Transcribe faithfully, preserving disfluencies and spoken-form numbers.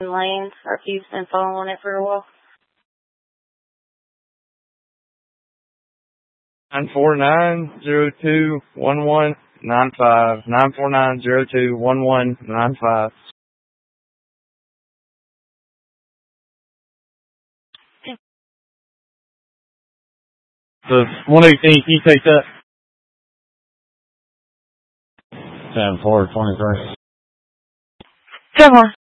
Lane, or if you've been following it for a while. Nine four nine zero two one one nine five. Nine four nine zero two one one nine five. The one eighteen, can you take that? Ten four twenty three. Come on.